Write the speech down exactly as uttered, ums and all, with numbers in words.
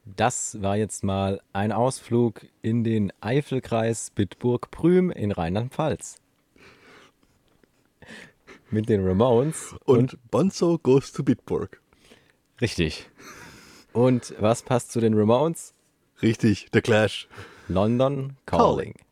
Das war jetzt mal ein Ausflug in den Eifelkreis Bitburg-Prüm in Rheinland-Pfalz mit den Ramones und Und Bonzo goes to Bitburg. richtig. Und was passt zu den Ramones? Richtig, der Clash. London Calling. Calling.